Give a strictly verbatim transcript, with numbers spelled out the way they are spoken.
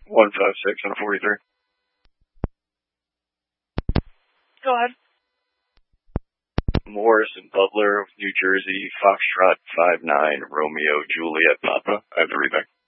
one five six on a forty-three. Go ahead. Morris and Butler, New Jersey, Foxtrot five nine, Romeo, Juliet, Papa. I have the readback.